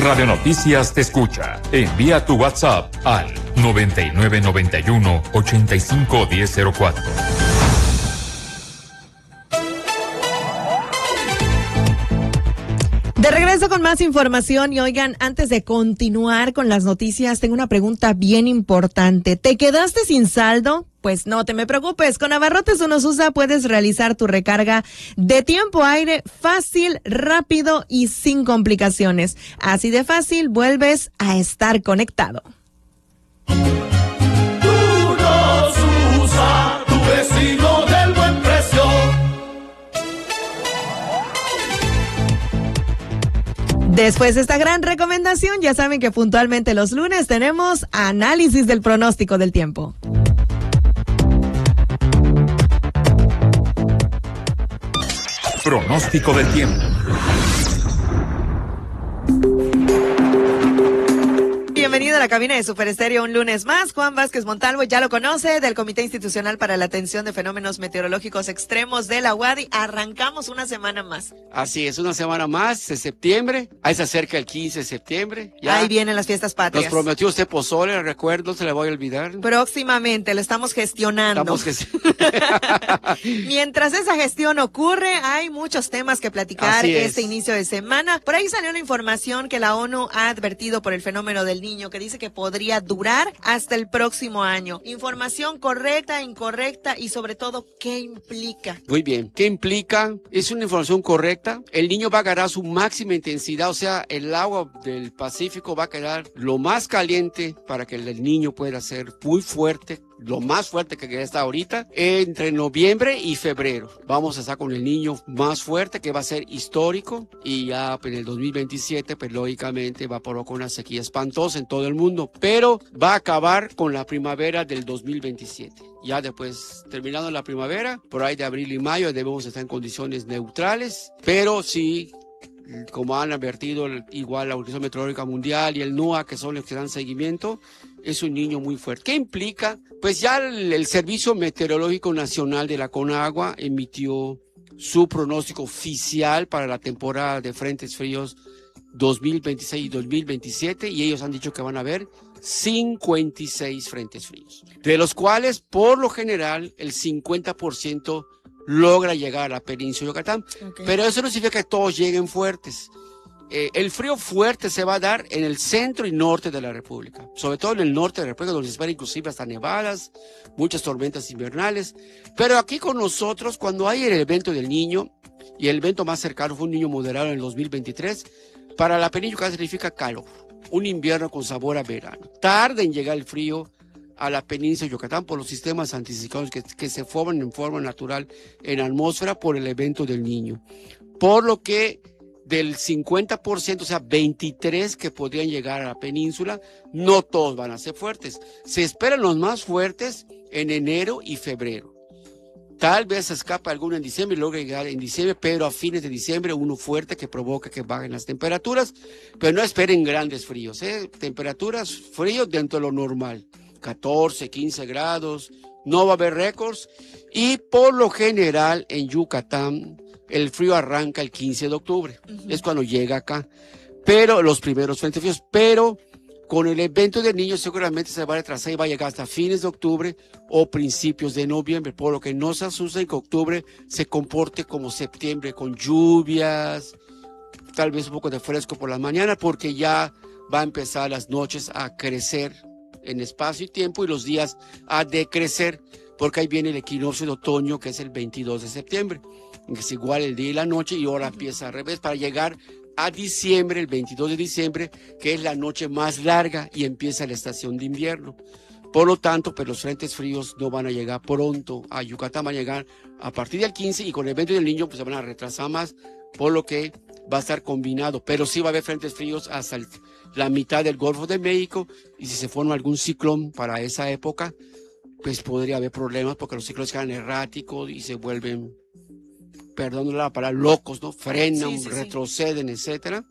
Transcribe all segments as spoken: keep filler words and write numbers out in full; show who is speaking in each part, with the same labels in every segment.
Speaker 1: Radio Noticias te escucha. Envía tu WhatsApp al noventa y nueve noventa y uno ochenta y cinco diez cero cuatro.
Speaker 2: De regreso con más información y oigan, antes de continuar con las noticias, tengo una pregunta bien importante. ¿Te quedaste sin saldo? Pues no te me preocupes, con Abarrotes Unosusa puedes realizar tu recarga de tiempo aire fácil, rápido y sin complicaciones. Así de fácil vuelves a estar conectado.
Speaker 3: Unosusa, tu vecino del buen precio.
Speaker 2: Después de esta gran recomendación, ya saben que puntualmente los lunes tenemos análisis del pronóstico del tiempo.
Speaker 1: Pronóstico del tiempo.
Speaker 2: Bienvenido a la cabina de Super Estéreo un lunes más. Juan Vázquez Montalvo, ya lo conoce, del Comité Institucional para la Atención de Fenómenos Meteorológicos Extremos de la U A D I. Arrancamos una semana más.
Speaker 4: Así es, una semana más de septiembre. Ahí se acerca el quince de septiembre. Ya
Speaker 2: ahí vienen las fiestas patrias.
Speaker 4: Nos prometió usted pozole, recuerdo, se le voy a olvidar.
Speaker 2: Próximamente, lo estamos gestionando.
Speaker 4: Estamos gestionando.
Speaker 2: Mientras esa gestión ocurre, hay muchos temas que platicar este inicio de semana. Por ahí salió la información que la ONU ha advertido por el fenómeno del Niño, que dice que podría durar hasta el próximo año. Información correcta, incorrecta y sobre todo, ¿qué implica?
Speaker 4: Muy bien, ¿qué implica? Es una información correcta. El Niño va a agarrar su máxima intensidad, o sea, el agua del Pacífico va a quedar lo más caliente para que el Niño pueda ser muy fuerte, lo más fuerte que está ahorita, entre noviembre y febrero. Vamos a estar con el Niño más fuerte, que va a ser histórico, y ya en el dos mil veintisiete, pues lógicamente va a provocar una sequía espantosa en todo el mundo, pero va a acabar con la primavera del dos mil veintisiete. Ya después, terminando la primavera, por ahí de abril y mayo, debemos estar en condiciones neutrales, pero sí, como han advertido igual la Organización Meteorológica Mundial y el NOAA, que son los que dan seguimiento, es un niño muy fuerte. ¿Qué implica? Pues ya el, el Servicio Meteorológico Nacional de la CONAGUA emitió su pronóstico oficial para la temporada de frentes fríos dos mil veintiséis y dos mil veintisiete, y ellos han dicho que van a haber cincuenta y seis frentes fríos, de los cuales por lo general el cincuenta por ciento logra llegar a la península de Yucatán, okay. Pero eso no significa que todos lleguen fuertes. Eh, el frío fuerte se va a dar en el centro y norte de la República, sobre todo en el norte de la República, donde se espera inclusive hasta nevadas, muchas tormentas invernales. Pero aquí con nosotros, cuando hay el evento del Niño, y el evento más cercano fue un Niño moderado en el dos mil veintitrés, para la península significa calor, un invierno con sabor a verano. Tarda en llegar el frío a la península de Yucatán por los sistemas anticiclónicos que, que se forman en forma natural en la atmósfera por el evento del Niño. Por lo que del cincuenta por ciento, o sea, veintitrés que podrían llegar a la península, no todos van a ser fuertes. Se esperan los más fuertes en enero y febrero. Tal vez se escapa alguno en diciembre y logre llegar en diciembre, pero a fines de diciembre uno fuerte que provoca que bajen las temperaturas, pero no esperen grandes fríos, ¿eh? Temperaturas fríos dentro de lo normal. catorce, quince grados, no va a haber récords, y por lo general en Yucatán el frío arranca el quince de octubre, uh-huh. Es cuando llega acá, pero los primeros frentes fríos, pero con el evento del Niño seguramente se va a retrasar y va a llegar hasta fines de octubre o principios de noviembre, por lo que no se asusten que octubre se comporte como septiembre, con lluvias, tal vez un poco de fresco por las mañanas, porque ya va a empezar las noches a crecer en espacio y tiempo y los días a decrecer, porque ahí viene el equinoccio de otoño, que es el veintidós de septiembre, que es igual el día y la noche, y ahora empieza al revés para llegar a diciembre, el veintidós de diciembre, que es la noche más larga y empieza la estación de invierno. Por lo tanto, pues los frentes fríos no van a llegar pronto a Yucatán, van a llegar a partir del quince, y con el evento del Niño pues se van a retrasar más, por lo que va a estar combinado, pero sí va a haber frentes fríos hasta el, la mitad del Golfo de México, y si se forma algún ciclón para esa época, pues podría haber problemas, porque los ciclones quedan erráticos y se vuelven, perdón la palabra, locos, ¿no? Frenan, sí, sí, retroceden, sí. etcétera.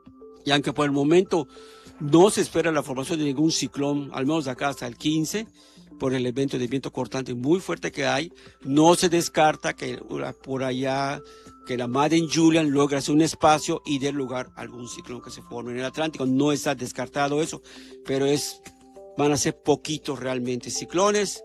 Speaker 4: Y aunque por el momento no se espera la formación de ningún ciclón, al menos de acá hasta el quince, por el evento de viento cortante muy fuerte que hay, no se descarta que por allá que la Madden Julian logre hacer un espacio y dé lugar a algún ciclón que se forme en el Atlántico. No está descartado eso, pero es, van a ser poquitos realmente ciclones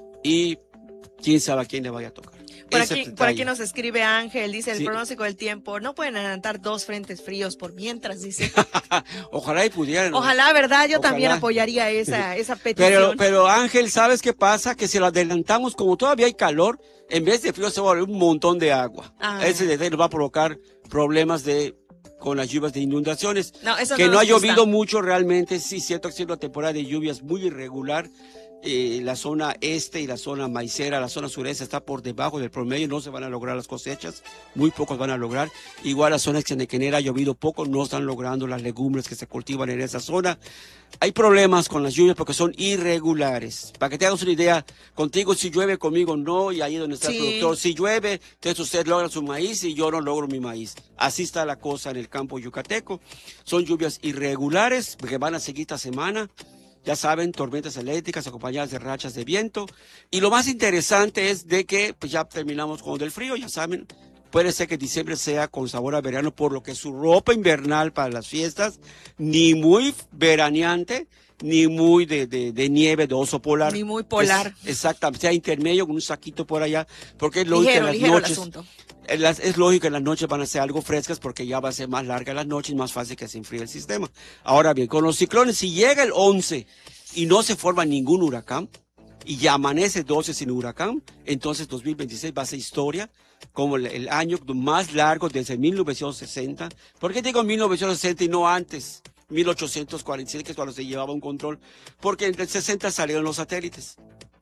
Speaker 4: y quién sabe a quién le vaya a tocar.
Speaker 2: Por aquí, por aquí nos escribe Ángel, dice el
Speaker 4: sí.
Speaker 2: pronóstico del tiempo, no pueden adelantar dos frentes fríos por mientras, dice.
Speaker 4: Ojalá y pudieran.
Speaker 2: Ojalá, ¿verdad? Yo
Speaker 4: Ojalá.
Speaker 2: también apoyaría esa, esa petición.
Speaker 4: Pero, pero Ángel, ¿sabes qué pasa? Que si lo adelantamos, como todavía hay calor, en vez de frío se va a volver un montón de agua. Ah. Ese detalle va a provocar problemas de con las lluvias de inundaciones.
Speaker 2: No, eso
Speaker 4: que
Speaker 2: no,
Speaker 4: no ha
Speaker 2: gusta.
Speaker 4: llovido mucho realmente, sí, cierto que ha sido una temporada de lluvias muy irregular. Eh, la zona este y la zona maicera, la zona sureste está por debajo del promedio, no se van a lograr las cosechas, muy pocos van a lograr. Igual la zona extremeñera ha llovido poco, no están logrando las legumbres que se cultivan en esa zona. Hay problemas con las lluvias porque son irregulares. Para que te hagas una idea, contigo si llueve, conmigo no, y ahí donde está sí. el productor, si llueve, entonces usted logra su maíz y yo no logro mi maíz. Así está la cosa en el campo yucateco. Son lluvias irregulares que van a seguir esta semana. Ya saben, tormentas eléctricas acompañadas de rachas de viento. Y lo más interesante es de que pues ya terminamos con el frío, ya saben, puede ser que diciembre sea con sabor a verano, por lo que su ropa invernal para las fiestas, ni muy veraneante, ni muy de, de, de nieve, de oso polar.
Speaker 2: Ni muy polar.
Speaker 4: Es, exactamente, sea intermedio con un saquito por allá, porque es lógico
Speaker 2: ligero,
Speaker 4: que
Speaker 2: ligero
Speaker 4: las noches...
Speaker 2: el asunto.
Speaker 4: Las, es lógico que las noches van a ser algo frescas porque ya va a ser más larga las noches y más fácil que se enfríe el sistema. Ahora bien, con los ciclones, si llega el once y no se forma ningún huracán y ya amanece doce sin huracán, entonces dos mil veintiséis va a ser historia como el, el año más largo desde mil novecientos sesenta. ¿Por qué digo mil novecientos sesenta y no antes? mil ochocientos cuarenta y siete, que es cuando se llevaba un control, porque en el sesenta salieron los satélites.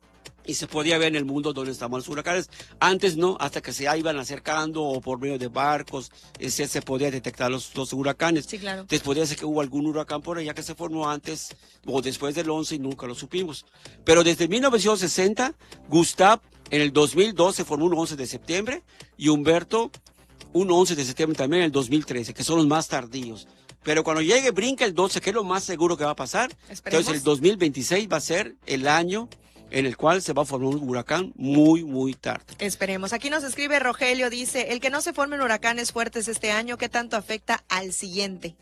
Speaker 4: Y se podía ver en el mundo dónde estaban los huracanes. Antes no, hasta que se iban acercando o por medio de barcos, ese, se podía detectar los, los huracanes.
Speaker 2: Sí, claro.
Speaker 4: Entonces podría ser que hubo algún huracán por allá que se formó antes o después del once y nunca lo supimos. Pero desde mil novecientos sesenta, Gustav en el dos mil dos se formó un once de septiembre y Humberto un once de septiembre también en el dos mil trece, que son los más tardíos. Pero cuando llegue, brinca el doce, que es lo más seguro que va a pasar.
Speaker 2: Esperemos.
Speaker 4: Entonces el dos mil veintiséis va a ser el año en el cual se va a formar un huracán muy, muy tarde.
Speaker 2: Esperemos. Aquí nos escribe Rogelio, dice, el que no se formen huracanes fuertes este año, ¿qué tanto afecta al siguiente?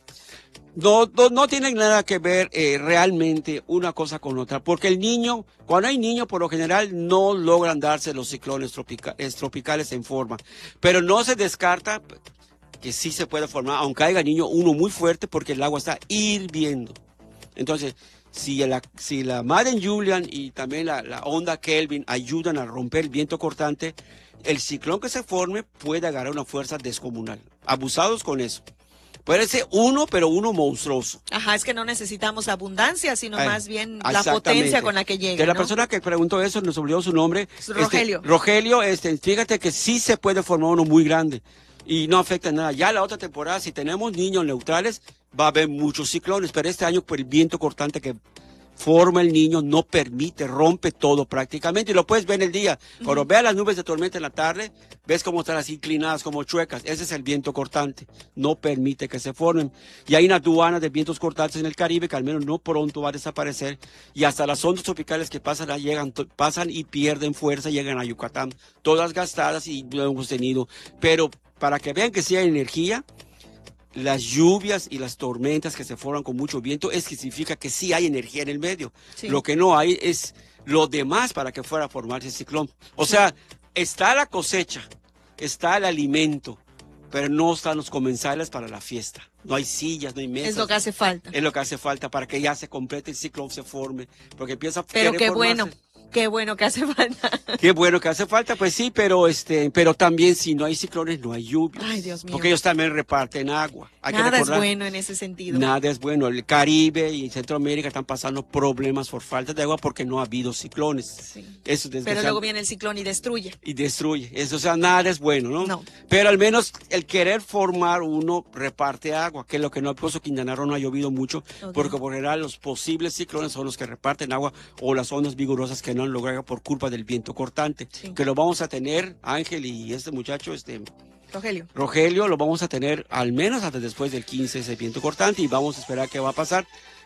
Speaker 4: No, no, no tienen nada que ver eh, realmente una cosa con otra, porque el niño, cuando hay niños por lo general no logran darse los ciclones tropica, tropicales en forma, pero no se descarta que sí se puede formar, aunque haya niño, uno muy fuerte porque el agua está hirviendo. Entonces, Si la, si la Madden Julian y también la, la onda Kelvin ayudan a romper el viento cortante, el ciclón que se forme puede agarrar una fuerza descomunal. Abusados con eso. Puede ser uno, pero uno monstruoso.
Speaker 2: Ajá, es que no necesitamos abundancia, sino eh, más bien la
Speaker 4: exactamente.
Speaker 2: potencia con la que llega.
Speaker 4: De la
Speaker 2: ¿no?
Speaker 4: persona que preguntó eso, nos olvidó su nombre.
Speaker 2: Rogelio.
Speaker 4: Este, Rogelio, este, fíjate que sí se puede formar uno muy grande y no afecta nada. Ya la otra temporada, si tenemos niños neutrales, va a haber muchos ciclones, pero este año por el viento cortante que forma el niño no permite, rompe todo prácticamente, y lo puedes ver en el día. Cuando uh-huh. veas las nubes de tormenta en la tarde, ves cómo están así inclinadas, como chuecas. Ese es el viento cortante, no permite que se formen. Y hay una aduana de vientos cortantes en el Caribe que al menos no pronto va a desaparecer, y hasta las ondas tropicales que pasan, llegan, pasan y pierden fuerza, llegan a Yucatán, todas gastadas y no hemos tenido. Pero para que vean que sí hay energía, las lluvias y las tormentas que se forman con mucho viento, es que significa que sí hay energía en el medio. Sí. Lo que no hay es lo demás para que fuera a formarse el ciclón. O sí. sea, está la cosecha, está el alimento, pero no están los comensales para la fiesta. No hay sillas, no hay mesas.
Speaker 2: Es lo que hace falta.
Speaker 4: Es lo que hace falta para que ya se complete el ciclón, se forme, porque empieza a
Speaker 2: Pero qué
Speaker 4: formarse.
Speaker 2: bueno. Qué bueno que hace falta.
Speaker 4: Qué bueno que hace falta, pues sí, pero este, pero también si no hay ciclones no hay lluvias.
Speaker 2: Ay, Dios mío.
Speaker 4: Porque ellos también reparten agua. Hay
Speaker 2: Nada
Speaker 4: que recordar,
Speaker 2: es bueno en ese sentido.
Speaker 4: Nada es bueno. El Caribe y Centroamérica están pasando problemas por falta de agua porque no ha habido ciclones.
Speaker 2: Sí.
Speaker 4: Eso
Speaker 2: pero luego viene el ciclón y destruye.
Speaker 4: Y destruye. Eso, o sea, nada es bueno, ¿no?
Speaker 2: No.
Speaker 4: Pero al menos el querer formar uno reparte agua, que es lo que no ha puesto Quintana Roo, no ha llovido mucho, okay. porque por general los posibles ciclones son los que reparten agua o las ondas vigorosas que no han logrado por culpa del viento cortante, sí. que lo vamos a tener, Ángel y este muchacho, este
Speaker 2: Rogelio.
Speaker 4: Rogelio, lo vamos a tener al menos hasta después del quince, ese viento cortante, y vamos a esperar qué va a pasar.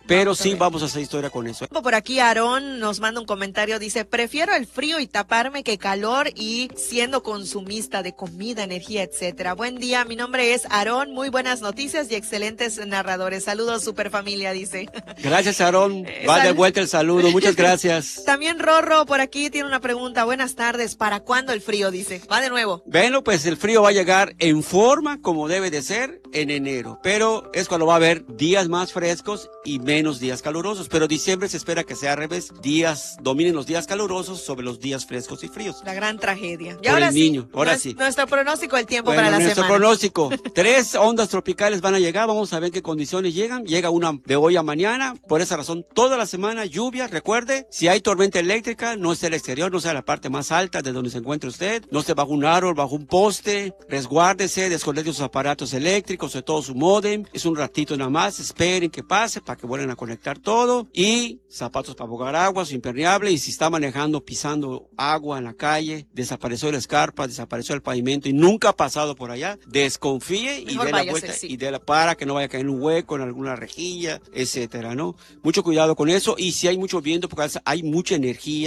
Speaker 4: pero
Speaker 2: Vamos a
Speaker 4: sí
Speaker 2: ver.
Speaker 4: vamos a hacer historia con eso.
Speaker 2: Por aquí Aarón nos manda un comentario, dice, prefiero el frío y taparme que calor y siendo consumista de comida, energía, etcétera. Buen día, mi nombre es Aarón, muy buenas noticias y excelentes narradores. Saludos, superfamilia, dice.
Speaker 4: Gracias, Aarón.
Speaker 2: Eh,
Speaker 4: Va
Speaker 2: sal-
Speaker 4: de vuelta el saludo. Muchas gracias.
Speaker 2: También Rorro por aquí tiene una pregunta. Buenas tardes, ¿para cuándo el frío? Dice. Va de nuevo.
Speaker 4: Bueno, pues el frío va a llegar en forma como debe de ser en enero, pero es cuando va a haber días más frescos y menos días calurosos, pero diciembre se espera que sea al revés, días, dominen los días calurosos sobre los días frescos y fríos.
Speaker 2: La gran tragedia. Y
Speaker 4: Por
Speaker 2: ahora
Speaker 4: el
Speaker 2: sí,
Speaker 4: niño, ahora
Speaker 2: nues-
Speaker 4: sí.
Speaker 2: Nuestro pronóstico del tiempo
Speaker 4: Bueno,
Speaker 2: para la
Speaker 4: nuestro
Speaker 2: semana.
Speaker 4: pronóstico, tres ondas tropicales van a llegar, vamos a ver qué condiciones llegan, llega una de hoy a mañana, por esa razón toda la semana lluvia, recuerde, si hay tormenta eléctrica, no esté el exterior, no sea la parte más alta de donde se encuentre usted, no esté bajo un árbol, bajo un poste, resguárdese, desconecte sus aparatos eléctricos, sobre todo su módem, es un ratito nada más, esperen que pase para que vuelvan a conectar todo, y zapatos para abogar agua, su impermeable, y si está manejando, pisando agua en la calle, desapareció la escarpa, desapareció el pavimento y nunca ha pasado por allá, desconfíe y
Speaker 2: Mejor
Speaker 4: dé la
Speaker 2: váyase,
Speaker 4: vuelta
Speaker 2: sí.
Speaker 4: y dé la para que no vaya a caer en un hueco, en alguna rejilla, etcétera, ¿no? Mucho cuidado con eso, y si hay mucho viento, porque a veces hay mucha energía